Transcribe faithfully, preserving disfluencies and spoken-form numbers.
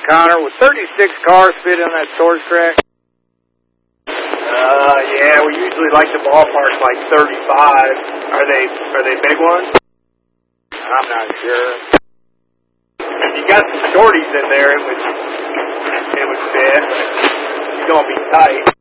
Connor, would thirty-six cars fit in that storage track? Uh, yeah, we usually like the ballpark like thirty-five. Are they, are they big ones? I'm not sure. If you got some shorties in there, it would, it would fit, but it's gonna be tight.